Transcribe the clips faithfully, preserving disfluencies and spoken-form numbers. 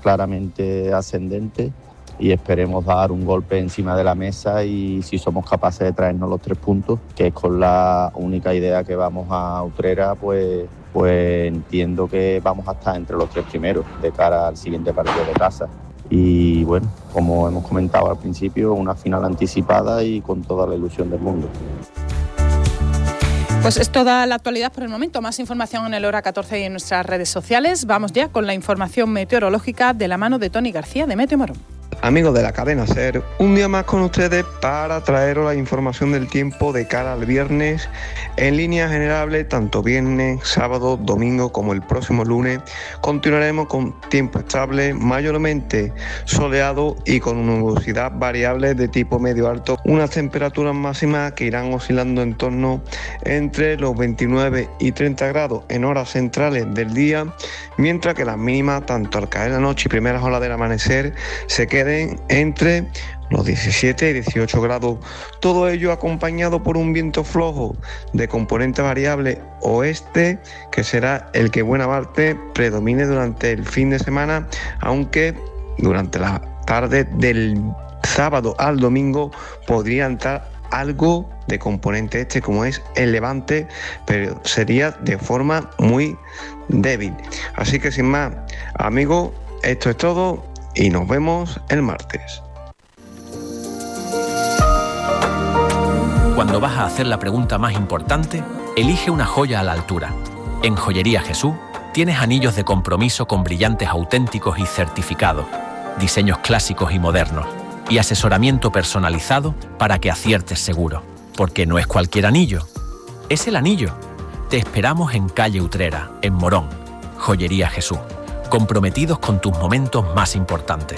claramente ascendente y esperemos dar un golpe encima de la mesa y si somos capaces de traernos los tres puntos, que es con la única idea que vamos a Utrera, pues, pues entiendo que vamos a estar entre los tres primeros de cara al siguiente partido de casa. Y bueno, como hemos comentado al principio, una final anticipada y con toda la ilusión del mundo. Pues es toda la actualidad por el momento. Más información en el Hora catorce y en nuestras redes sociales. Vamos ya con la información meteorológica de la mano de Tony García de Meteo Morón. Amigos de la cadena SER, un día más con ustedes para traeros la información del tiempo de cara al viernes. En líneas generales, tanto viernes, sábado, domingo como el próximo lunes, continuaremos con tiempo estable, mayormente soleado y con nubosidad variable de tipo medio alto. Unas temperaturas máximas que irán oscilando en torno entre los veintinueve y treinta grados en horas centrales del día, mientras que las mínimas, tanto al caer la noche y primeras horas del amanecer, se queden entre los diecisiete y dieciocho grados, todo ello acompañado por un viento flojo de componente variable oeste, que será el que buena parte predomine durante el fin de semana, aunque durante la tarde del sábado al domingo podría entrar algo de componente este, como es el levante, pero sería de forma muy débil. Así que sin más, amigos, esto es todo y nos vemos el martes. Cuando vas a hacer la pregunta más importante, elige una joya a la altura. En Joyería Jesús tienes anillos de compromiso con brillantes auténticos y certificados, diseños clásicos y modernos, y asesoramiento personalizado para que aciertes seguro. Porque no es cualquier anillo, es el anillo. Te esperamos en calle Utrera, en Morón. Joyería Jesús, comprometidos con tus momentos más importantes.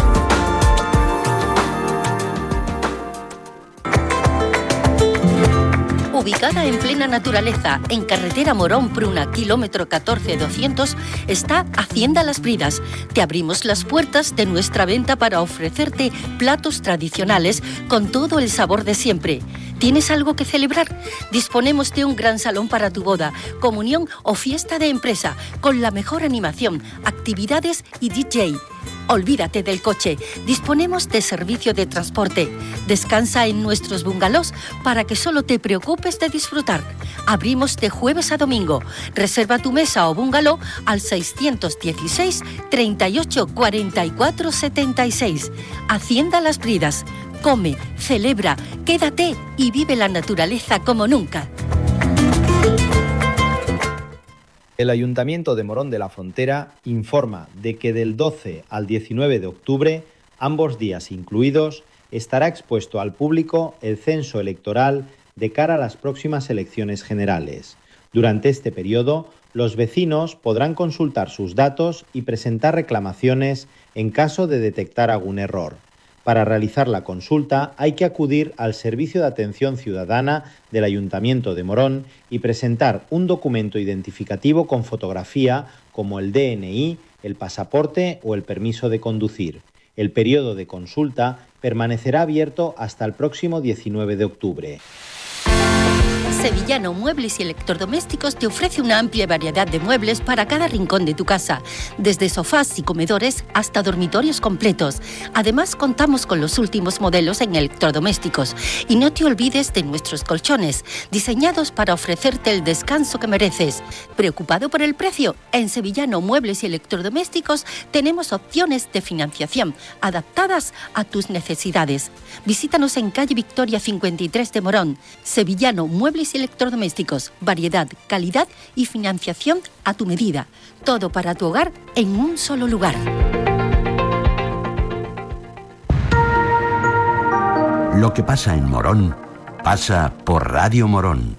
Ubicada en plena naturaleza, en carretera Morón-Pruna, kilómetro catorce doscientos, está Hacienda Las Bridas. Te abrimos las puertas de nuestra venta para ofrecerte platos tradicionales con todo el sabor de siempre. ¿Tienes algo que celebrar? Disponemos de un gran salón para tu boda, comunión o fiesta de empresa, con la mejor animación, actividades y D J. Olvídate del coche, disponemos de servicio de transporte. Descansa en nuestros bungalows para que solo te preocupes de disfrutar. Abrimos de jueves a domingo. Reserva tu mesa o bungalow al seiscientos dieciséis, treinta y ocho, cuarenta y cuatro, setenta y seis. Hacienda Las Bridas. Come, celebra, quédate y vive la naturaleza como nunca. El Ayuntamiento de Morón de la Frontera informa de que del doce al diecinueve de octubre, ambos días incluidos, estará expuesto al público el censo electoral de cara a las próximas elecciones generales. Durante este periodo, los vecinos podrán consultar sus datos y presentar reclamaciones en caso de detectar algún error. Para realizar la consulta hay que acudir al Servicio de Atención Ciudadana del Ayuntamiento de Morón y presentar un documento identificativo con fotografía como el D N I, el pasaporte o el permiso de conducir. El periodo de consulta permanecerá abierto hasta el próximo diecinueve de octubre. Sevillano Muebles y Electrodomésticos te ofrece una amplia variedad de muebles para cada rincón de tu casa, desde sofás y comedores hasta dormitorios completos. Además, contamos con los últimos modelos en electrodomésticos. Y no te olvides de nuestros colchones, diseñados para ofrecerte el descanso que mereces. ¿Preocupado por el precio? En Sevillano Muebles y Electrodomésticos tenemos opciones de financiación adaptadas a tus necesidades. Visítanos en calle Victoria cincuenta y tres de Morón. Sevillano Muebles y Electrodomésticos, variedad, calidad y financiación a tu medida. Todo para tu hogar en un solo lugar. Lo que pasa en Morón, pasa por Radio Morón.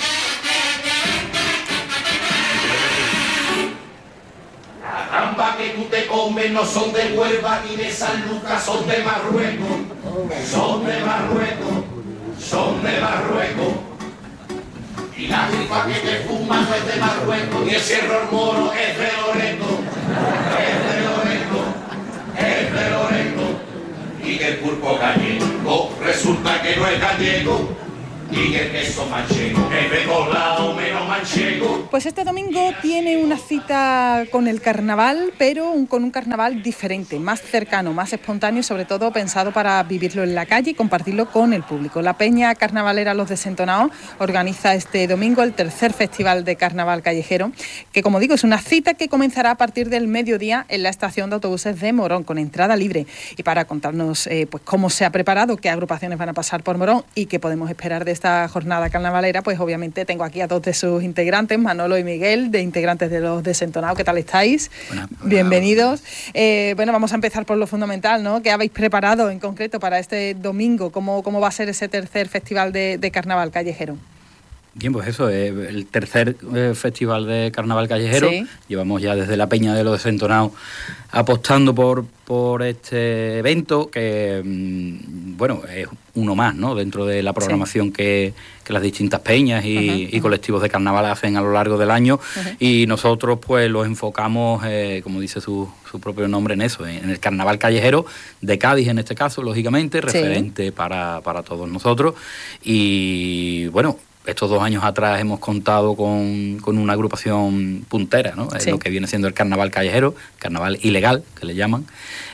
La trampa que tú te comes no son de Huelva ni de San Lucas, son de Marruecos. Son de Marruecos, son de Marruecos. Y la gripa que te fumas no es de Marruecos, ni el Sierra Moro es de Loreto, es de Loreto, es de Loreto. Y que el pulpo gallego resulta que no es gallego, y que el queso manchego es de colado, menos mal manchego. Pues este domingo tiene una cita con el carnaval, pero un, con un carnaval diferente, más cercano, más espontáneo, sobre todo pensado para vivirlo en la calle y compartirlo con el público. La Peña Carnavalera Los Desentonados organiza este domingo el tercer Festival de Carnaval Callejero, que, como digo, es una cita que comenzará a partir del mediodía en la estación de autobuses de Morón, con entrada libre. Y para contarnos eh, pues cómo se ha preparado, qué agrupaciones van a pasar por Morón y qué podemos esperar de esta jornada carnavalera, pues obviamente tengo aquí a dos de sus integrantes, Manolo y Miguel, de integrantes de Los Desentonados. ¿Qué tal estáis? Buena, buena, bienvenidos. Eh, bueno, vamos a empezar por lo fundamental, ¿no? ¿Qué habéis preparado en concreto para este domingo? ¿Cómo, cómo va a ser ese tercer Festival de, de Carnaval Callejero? Bien, pues eso, eh, el tercer eh, Festival de Carnaval Callejero. Sí. Llevamos ya desde la Peña de Los Desentonados apostando por, por este evento que, mmm, bueno, es uno más, ¿no?, dentro de la programación sí. que, que las distintas peñas y, uh-huh, y uh-huh. colectivos de carnaval hacen a lo largo del año. Uh-huh. Y nosotros pues los enfocamos, eh, como dice su, su propio nombre, en eso, en el Carnaval Callejero de Cádiz en este caso, lógicamente, referente sí. para, para todos nosotros. Y bueno, estos dos años atrás hemos contado con, con una agrupación puntera, ¿no? Sí. Lo que viene siendo el carnaval callejero, carnaval ilegal, que le llaman.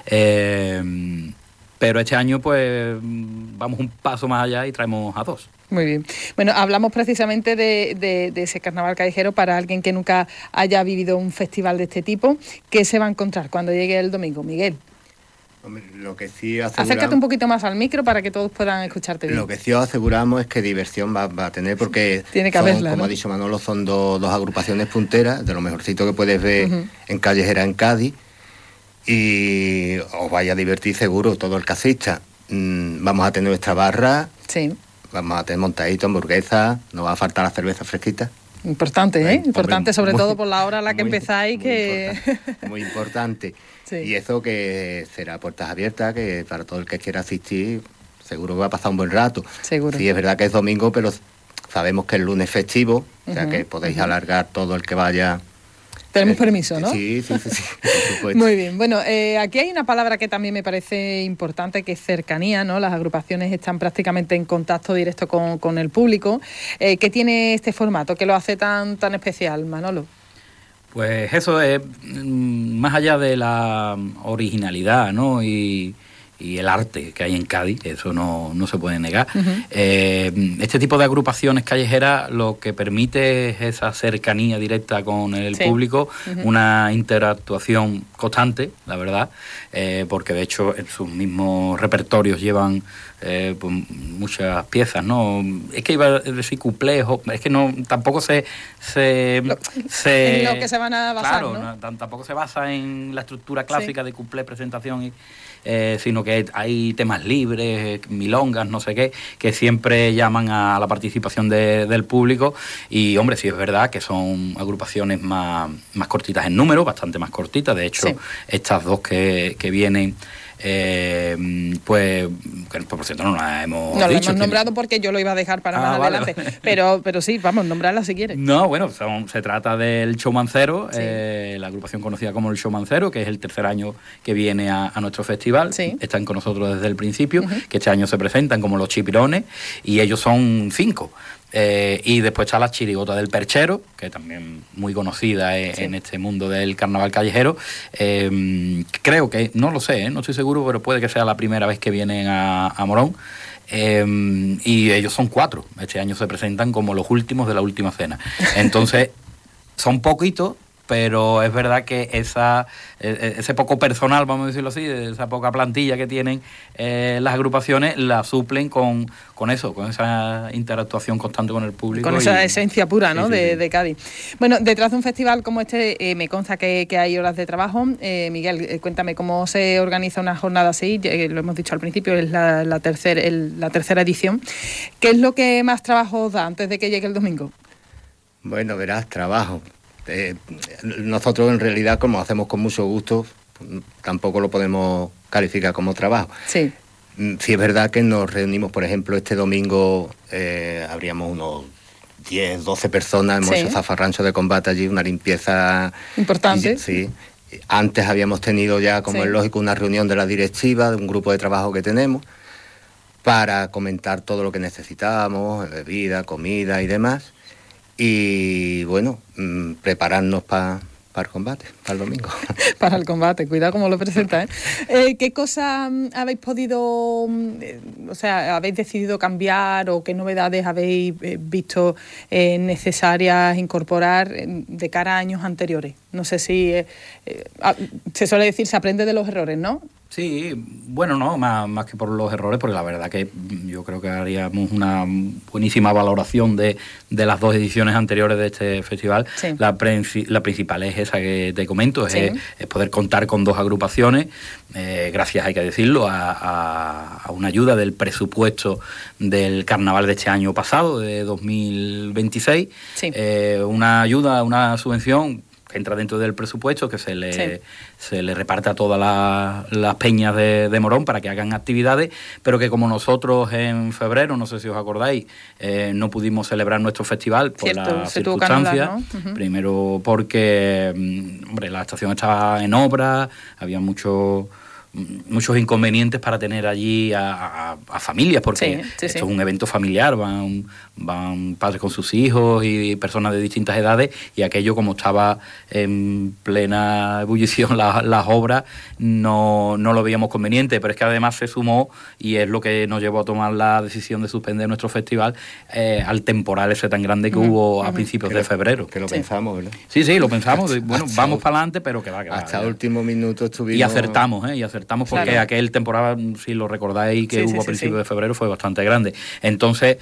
Eh, pero este año, pues, vamos un paso más allá y traemos a dos. Muy bien. Bueno, hablamos precisamente de, de, de ese carnaval callejero para alguien que nunca haya vivido un festival de este tipo. ¿Qué se va a encontrar cuando llegue el domingo, Miguel? Hombre, lo que sí aseguramos... Acércate un poquito más al micro para que todos puedan escucharte bien. Lo que sí os aseguramos es que diversión va, va a tener, porque tiene que son, haberla, como ¿no? ha dicho Manolo, son do, dos agrupaciones punteras, de lo mejorcito que puedes ver uh-huh. en Callejera en Cádiz, y os vais a divertir seguro todo el casista. Mm, vamos a tener nuestra barra, sí. vamos a tener montadito, hamburguesas, no va a faltar la cerveza fresquita. Importante, ¿eh? Importante, sobre muy, todo por la hora a la que muy, empezáis. Muy que importante, muy importante. Sí. Y eso que será puertas abiertas, que para todo el que quiera asistir, seguro que va a pasar un buen rato. Seguro. Sí, es verdad que es domingo, pero sabemos que el lunes es festivo, uh-huh, o sea que podéis uh-huh. alargar todo el que vaya. Tenemos eh, permiso, ¿no? Sí, sí, sí, sí, por supuesto. Muy bien. Bueno, eh, aquí hay una palabra que también me parece importante, que es cercanía, ¿no? Las agrupaciones están prácticamente en contacto directo con, con el público. Eh, ¿Qué tiene este formato? ¿Qué lo hace tan, tan especial, Manolo? Pues eso es, más allá de la originalidad, ¿no?, y, y el arte que hay en Cádiz, eso no, no se puede negar. Uh-huh. Eh, este tipo de agrupaciones callejeras lo que permite es esa cercanía directa con el sí. público, uh-huh. una interactuación constante, la verdad, eh, porque de hecho en sus mismos repertorios llevan eh, pues, muchas piezas, ¿no? Es que iba a decir cuplés, es que no, tampoco se... se, lo, se en lo que se van a basar, claro, ¿no? no, tampoco se basa en la estructura clásica sí. de cuplé, presentación y... Eh, sino que hay temas libres, milongas, no sé qué, que siempre llaman a la participación de, del público. Y, hombre, sí es verdad que son agrupaciones más, más cortitas en número, bastante más cortitas. De hecho, sí. estas dos que, que vienen... Eh, pues, por cierto, no las hemos no dicho. No hemos nombrado porque yo lo iba a dejar para ah, más vale. adelante. Pero, pero sí, vamos, nombrarla si quieres. No, bueno, son, se trata del Showmancero, sí. eh, la agrupación conocida como el Showmancero, que es el tercer año que viene a, a nuestro festival. Sí. Están con nosotros desde el principio, uh-huh. que este año se presentan como los Chipirones, y ellos son cinco. Eh, y después está la Chirigota del Perchero, que también muy conocida eh, sí. en este mundo del carnaval callejero. Eh, creo que, no lo sé, eh, no estoy seguro, pero puede que sea la primera vez que vienen a, a Morón. Eh, y ellos son cuatro. Este año se presentan como los últimos de la última cena. Entonces, son poquitos, pero es verdad que esa ese poco personal, vamos a decirlo así, esa poca plantilla que tienen eh, las agrupaciones, la suplen con, con eso, con esa interactuación constante con el público. Con esa y, esencia pura, ¿no? Sí, sí, de, sí. de Cádiz. Bueno, detrás de un festival como este, eh, me consta que, que hay horas de trabajo. Eh, Miguel, eh, cuéntame cómo se organiza una jornada así, eh, lo hemos dicho al principio, es la, la, tercer, el, la tercera edición. ¿Qué es lo que más trabajo os da antes de que llegue el domingo? Bueno, verás, trabajo. Eh, nosotros en realidad, como hacemos con mucho gusto, tampoco lo podemos calificar como trabajo. Sí. Sí es verdad que nos reunimos, por ejemplo, este domingo eh, habríamos unos diez, doce personas, hemos sí. hecho zafarrancho de combate allí, una limpieza importante. Y, sí. Antes habíamos tenido ya, como sí. es lógico, una reunión de la directiva, de un grupo de trabajo que tenemos, para comentar todo lo que necesitábamos, bebida, comida y demás. y bueno, mmm, prepararnos para para el combate, para el domingo. Para el combate, cuidado cómo lo presenta, ¿eh? eh ¿Qué cosas habéis podido, eh, o sea, habéis decidido cambiar o qué novedades habéis eh, visto eh, necesarias incorporar de cara a años anteriores? No sé si eh, eh, se suele decir se aprende de los errores, ¿no? Sí, bueno, no, más, más que por los errores, porque la verdad que yo creo que haríamos una buenísima valoración de, de las dos ediciones anteriores de este festival. Sí. La, princi- la principal es esa que te comento, es, sí. es poder contar con dos agrupaciones, eh, gracias, hay que decirlo, a, a, a una ayuda del presupuesto del carnaval de este año pasado, de dos mil veintiséis. Sí. Eh, una ayuda, una subvención que entra dentro del presupuesto, que se le, sí. se le reparte a todas la, las peñas de, de Morón para que hagan actividades, pero que como nosotros en febrero, no sé si os acordáis, eh, no pudimos celebrar nuestro festival por Cierto, las circunstancias, ¿no? Uh-huh. Primero porque hombre, la estación estaba en obra, había mucho... muchos inconvenientes para tener allí a, a, a familias, porque sí, sí, esto sí. es un evento familiar, van, van padres con sus hijos y personas de distintas edades, y aquello, como estaba en plena ebullición las la obras, no, no lo veíamos conveniente, pero es que además se sumó, y es lo que nos llevó a tomar la decisión de suspender nuestro festival, eh, al temporal ese tan grande que uh-huh, hubo a uh-huh. principios que de febrero. Que lo sí. pensamos, ¿verdad? Sí, sí, lo pensamos, bueno, hasta vamos para adelante, pero que va, que va. Hasta el último minuto estuvimos... Y acertamos, ¿eh? Y acertamos. Estamos porque claro. aquel temporada, si lo recordáis, que sí, hubo sí, a principios sí. de febrero, fue bastante grande. Entonces,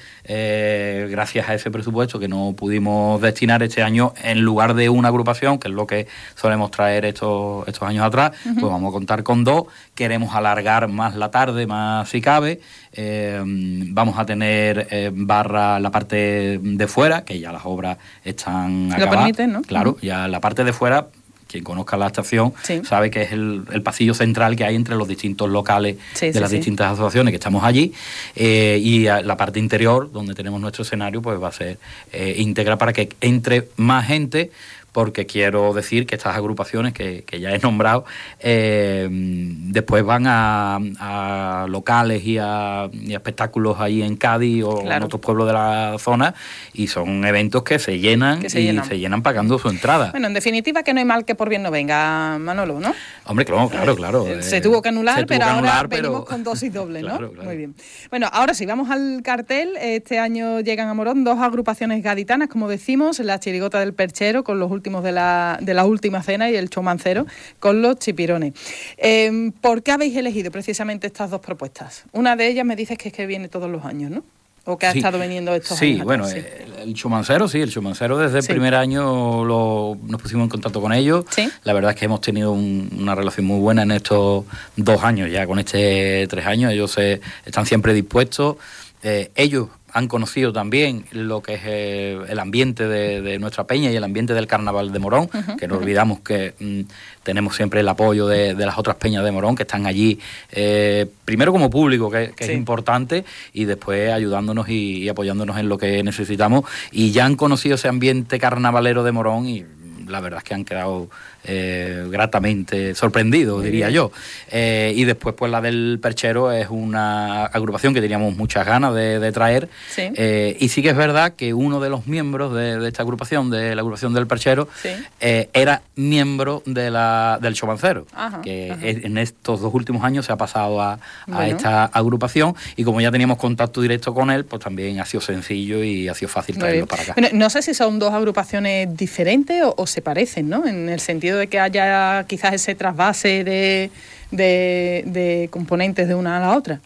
eh, gracias a ese presupuesto que no pudimos destinar este año, en lugar de una agrupación, que es lo que solemos traer estos, estos años atrás, uh-huh. pues vamos a contar con dos. Queremos alargar más la tarde, más si cabe. Eh, vamos a tener eh, barra la parte de fuera, que ya las obras están acabadas. Lo permiten, ¿no? Claro, uh-huh. ya la parte de fuera... Quien conozca la estación sí. sabe que es el, el pasillo central que hay entre los distintos locales sí, de sí, las sí. distintas asociaciones que estamos allí, eh, y la parte interior, donde tenemos nuestro escenario, pues va a ser eh, íntegra para que entre más gente, porque quiero decir que estas agrupaciones que, que ya he nombrado eh, después van a, a locales y a, y a espectáculos ahí en Cádiz o claro. en otros pueblos de la zona, y son eventos que se llenan que se y llenan. se llenan pagando su entrada. Bueno, en definitiva, que no hay mal que por bien no venga, Manolo, ¿no? Hombre, claro, claro, claro. Se eh, tuvo que anular, pero ahora anular, venimos pero... con dosis doble, ¿no? claro, claro. Muy bien. Bueno, ahora sí, vamos al cartel. Este año llegan a Morón dos agrupaciones gaditanas, como decimos, la Chirigota del Perchero, con los últimos de la, de la última cena, y el Chomancero con los Chipirones. Eh, ¿Por qué habéis elegido precisamente estas dos propuestas? Una de ellas me dices que es que viene todos los años, ¿no? ¿O que ha sí. estado viniendo estos sí, años? Bueno, sí, bueno, el, el Chomancero, sí, el Chomancero desde sí. el primer año lo, nos pusimos en contacto con ellos. ¿Sí? La verdad es que hemos tenido un, una relación muy buena en estos dos años, ya con este tres años. Ellos se, están siempre dispuestos. Eh, ellos han conocido también lo que es eh, el ambiente de, de nuestra peña y el ambiente del Carnaval de Morón, uh-huh, que no uh-huh. olvidamos que mm, tenemos siempre el apoyo de, de las otras peñas de Morón, que están allí, eh, primero como público, que, que sí. es importante, y después ayudándonos y, y apoyándonos en lo que necesitamos, y ya han conocido ese ambiente carnavalero de Morón, y la verdad es que han quedado eh, gratamente sorprendidos, diría yo. Eh, y después, pues la del Perchero es una agrupación que teníamos muchas ganas de, de traer. Sí. Eh, y sí que es verdad que uno de los miembros de, de esta agrupación, de la agrupación del Perchero, sí. eh, era miembro de la, del Chomancero, ajá, que ajá. en estos dos últimos años se ha pasado a, a bueno. esta agrupación, y como ya teníamos contacto directo con él, pues también ha sido sencillo y ha sido fácil traerlo para acá. Bueno, no sé si son dos agrupaciones diferentes o, o se parecen, ¿no? En el sentido de que haya quizás ese trasvase de, de, de componentes de una a la otra.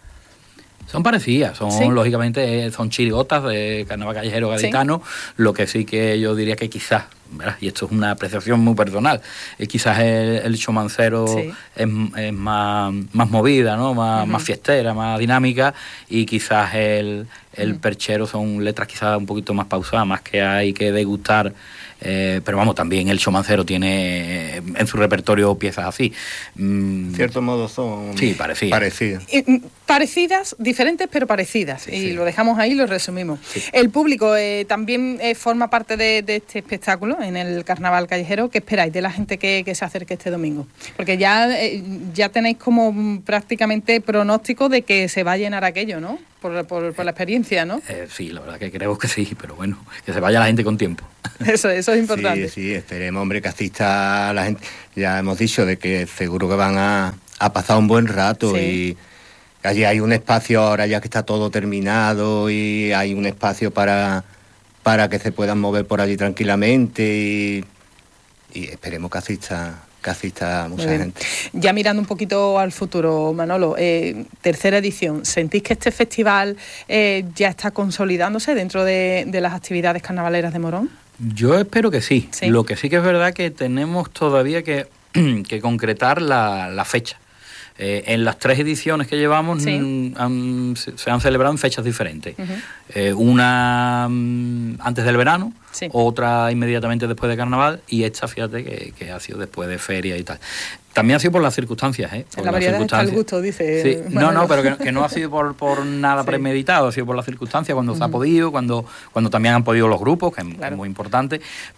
Son parecidas, son ¿sí? lógicamente son chirigotas de carnaval callejero gaditano, ¿sí? Lo que sí que yo diría que quizás, ¿verdad? Y esto es una apreciación muy personal, eh, quizás el, el Chomancero sí. es, es más, más movida, ¿no? Más, uh-huh. más fiestera, más dinámica, y quizás el, el uh-huh. Perchero son letras quizás un poquito más pausadas, más que hay que degustar. Eh, pero vamos, también el Chomancero tiene eh, en su repertorio piezas así. Mm, en cierto modo son sí, parecidas. Parecidas. Eh, parecidas, diferentes pero parecidas. Sí, y sí. lo dejamos ahí y lo resumimos. Sí. El público eh, también eh, forma parte de, de este espectáculo en el Carnaval Callejero. ¿Qué esperáis de la gente que, que se acerque este domingo? Porque ya, eh, ya tenéis como prácticamente pronóstico de que se va a llenar aquello, ¿no? por, por, por la experiencia, ¿no? Eh, sí, la verdad que creo que sí, pero bueno, que se vaya la gente con tiempo. Eso, eso es importante. Sí, sí, esperemos, hombre, que asista la gente. Ya hemos dicho de que seguro que van a, a pasar un buen rato, sí. Y allí hay un espacio ahora ya que está todo terminado y hay un espacio para, para que se puedan mover por allí tranquilamente y, y esperemos que asista... que asista mucha gente. Ya mirando un poquito al futuro, Manolo, eh, tercera edición, ¿sentís que este festival eh, ya está consolidándose dentro de, de las actividades carnavaleras de Morón? Yo espero que sí. sí. Lo que sí que es verdad que tenemos todavía que, que concretar la, la fecha. Eh, en las tres ediciones que llevamos sí. n- han, se, se han celebrado en fechas diferentes. Uh-huh. Eh, una mm, antes del verano, sí. Otra inmediatamente después de Carnaval y esta, fíjate, que, que ha sido después de feria y tal. También ha sido por las circunstancias, ¿eh? Por en la variedad está el gusto, dice. Sí. No, no, pero que, que no ha sido por, por nada sí. premeditado, ha sido por las circunstancias, cuando uh-huh. se ha podido, cuando, cuando también han podido los grupos, que claro. es muy importante,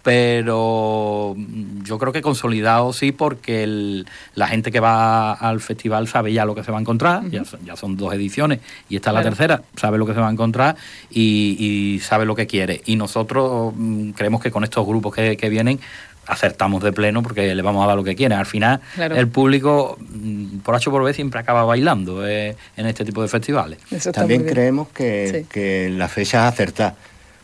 pero yo creo que consolidado sí, porque el, la gente que va al festival sabe ya lo que se va a encontrar, uh-huh. ya, ya son dos ediciones y esta es claro. la tercera, sabe lo que se va a encontrar y, y sabe lo que quiere. Y nosotros mm, creemos que con estos grupos que, que vienen acertamos de pleno porque le vamos a dar lo que quieren. Al final, claro. el público, por H o por B, siempre acaba bailando eh, en este tipo de festivales. También creemos que, sí. que la fecha es acertada,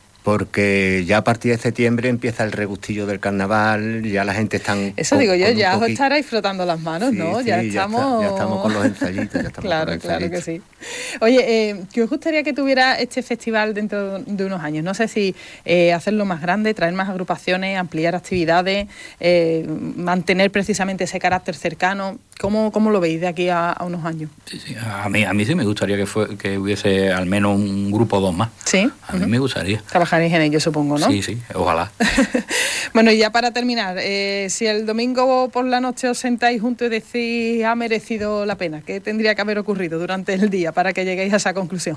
porque ya a partir de septiembre empieza el regustillo del carnaval, ya la gente está... Eso con, digo yo, ya os estaréis frotando las manos, sí, ¿no? Sí, ya estamos... Ya, está, ya estamos con los ensayitos. Ya estamos claro, con los claro ensayitos. que sí. Oye, eh, ¿qué os gustaría que tuviera este festival dentro de unos años? No sé si eh, hacerlo más grande, traer más agrupaciones, ampliar actividades, eh, mantener precisamente ese carácter cercano. ¿Cómo, cómo lo veis de aquí a, a unos años? Sí, sí, a mí, a mí sí me gustaría que, fue, que hubiese al menos un grupo o dos más. ¿Sí? A mí uh-huh. me gustaría. Trabajaréis en ello, supongo, ¿no? Sí, sí, ojalá. Bueno, y ya para terminar, eh, si el domingo por la noche os sentáis juntos y decís ha merecido la pena, ¿qué tendría que haber ocurrido durante el día para que lleguéis a esa conclusión?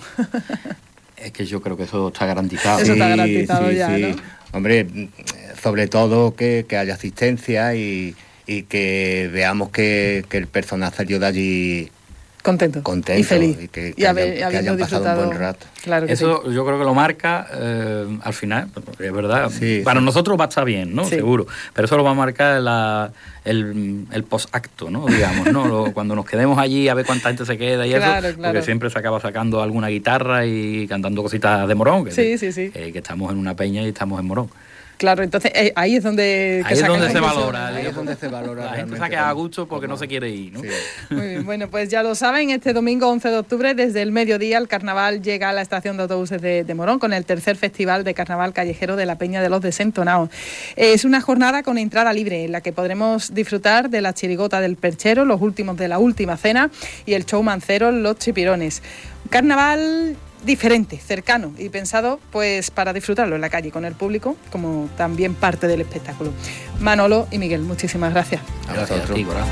Es que yo creo que eso está garantizado. Eso está garantizado sí, ya, sí. ¿no? Hombre, sobre todo que, que haya asistencia y... y que veamos que, que el personal salió de allí contento, contento y feliz y que, que, y haber, hayan, que hayan pasado un buen rato. Claro que eso sí. Yo creo que lo marca eh, al final, porque es verdad, sí, para sí. nosotros va a estar bien, ¿no? Sí. Seguro, pero eso lo va a marcar la, el, el post-acto, ¿no? Digamos, ¿no? Lo, cuando nos quedemos allí a ver cuánta gente se queda y claro, eso, claro. porque siempre se acaba sacando alguna guitarra y cantando cositas de Morón, que, sí, sí, sí. Que, que estamos en una peña y estamos en Morón. Claro, entonces eh, ahí es donde... Ahí es donde se valora. Ahí es donde se valora. La gente se queda a gusto porque no se quiere ir, ¿no? Sí. Muy bien, bueno, pues ya lo saben, este domingo once de octubre, desde el mediodía, el carnaval llega a la estación de autobuses de, de Morón con el tercer festival de carnaval callejero de la Peña de los Desentonados. Es una jornada con entrada libre en la que podremos disfrutar de la chirigota del perchero, los últimos de la última cena y el show mancero Los Chipirones. Carnaval diferente, cercano y pensado pues para disfrutarlo en la calle con el público como también parte del espectáculo. Manolo y Miguel, muchísimas gracias. Gracias a ti, Cora.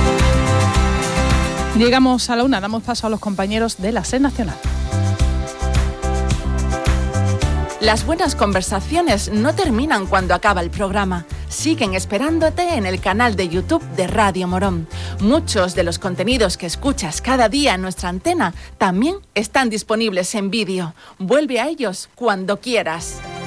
Llegamos a la una, damos paso a los compañeros de la SER Nacional. Las buenas conversaciones no terminan cuando acaba el programa. Siguen esperándote en el canal de YouTube de Radio Morón. Muchos de los contenidos que escuchas cada día en nuestra antena también están disponibles en vídeo. Vuelve a ellos cuando quieras.